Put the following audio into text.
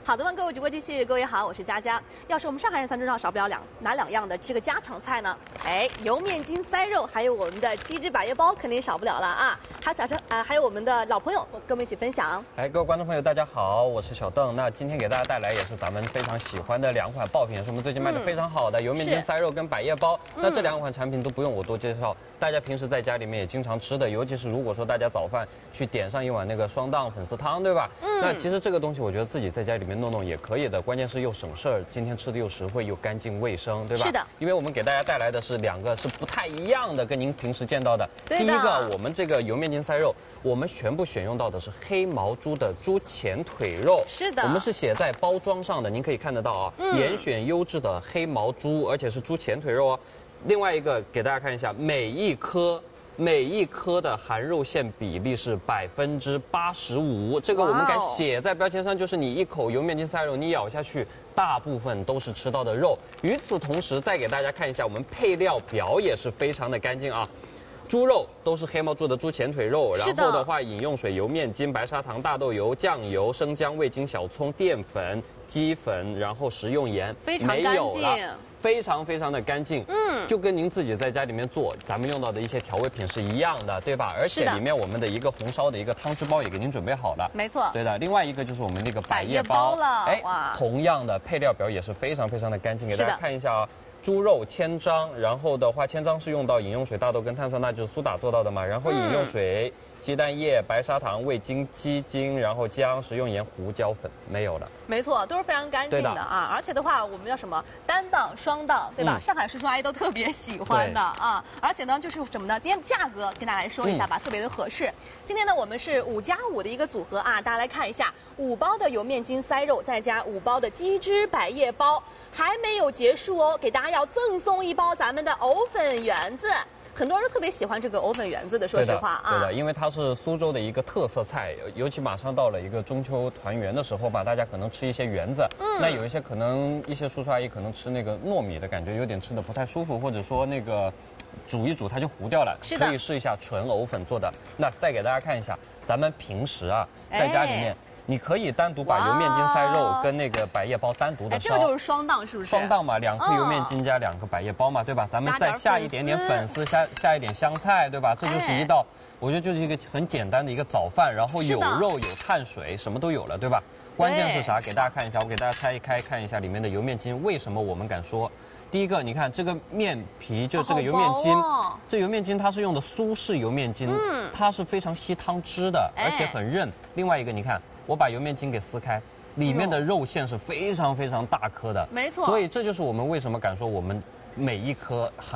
好的，各位直播继续，各位好，我是佳佳。要是我们上海人餐桌上少不了哪两样的这个家常菜呢？油面筋塞肉，还有我们的鸡汁百叶包，肯定少不了了啊！还有我们的老朋友，跟我们一起分享。 各位观众朋友，大家好，我是小邓。那今天给大家带来也是咱们非常喜欢的两款爆品，是我们最近卖的非常好的油面筋塞肉跟百叶包。那这两款产品都不用我多介绍，大家平时在家里面也经常吃的，尤其是如果说大家早饭去点上一碗那个双档粉丝汤，对吧？那其实这个东西我觉得自己在家里面弄也可以的，关键是又省事儿，今天吃的又实惠又干净卫生，对吧？是的。因为我们给大家带来的是两个是不太一样的，跟您平时见到的。第一个，我们这个油面筋塞肉，我们全部选用到的是黑毛猪的猪前腿肉。是的。我们是写在包装上的，您可以看得到啊，严选优质的黑毛猪，而且是猪前腿肉哦。另外一个给大家看一下，每一颗的含肉馅比例是85%，这个我们敢写在标签上，就是你一口油面筋塞肉，你咬下去，大部分都是吃到的肉。与此同时，再给大家看一下我们配料表也是非常的干净啊。猪肉都是黑毛猪的猪前腿肉，然后的话饮用水、油面筋、白砂糖、大豆油、酱油、生姜、味精、小葱、淀粉、鸡粉，然后食用盐， 非常干净， 非常的干净。就跟您自己在家里面做，咱们用到的一些调味品是一样的，对吧？而且里面我们的一个红烧的一个汤汁包也给您准备好了，没错。对的，另外一个就是我们那个百叶包了，同样的配料表也是非常的干净，给大家看一下啊。猪肉千张，然后的话，千张是用到饮用水、大豆跟碳酸钠就是苏打做到的嘛，然后饮用水、鸡蛋液、白砂糖、味精、鸡精，然后姜、食用盐、胡椒粉，没有了。没错，都是非常干净的啊！而且的话，我们叫什么单档、双档，对吧？上海叔叔阿姨都特别喜欢的啊！而且呢，就是什么呢？今天价格跟大家来说一下吧，特别的合适。今天呢，我们是5+5的一个组合啊，大家来看一下，5包的油面筋塞肉，再加5包的鸡汁百叶包。还没有结束哦，给大家要赠送1包咱们的藕粉圆子。很多人特别喜欢这个藕粉圆子的，说实话啊，对的，因为它是苏州的一个特色菜，尤其马上到了一个中秋团圆的时候吧，大家可能吃一些圆子，那有一些可能一些叔叔阿姨可能吃那个糯米的感觉有点吃的不太舒服，或者说那个煮一煮它就糊掉了，可以试一下纯藕粉做的。那再给大家看一下，咱们平时啊在家里面。你可以单独把油面筋塞肉跟那个百叶包单独的烧，这个就是双档，是不是？双档嘛，2颗油面筋加2个百叶包嘛，对吧？咱们再下一点点粉丝，下一点香菜，对吧？这就是一道，我觉得就是一个很简单的一个早饭，然后有肉有碳水，什么都有了，对吧？关键是啥？给大家看一下，我给大家拆开看一下里面的油面筋，为什么我们敢说？第一个，你看这个面皮，就这个油面筋，这油面筋它是用的苏式油面筋，它是非常吸汤汁的，而且很韧。另外一个，你看。我把油面筋给撕开，里面的肉馅是非常大颗的，没错。所以这就是我们为什么敢说我们每一颗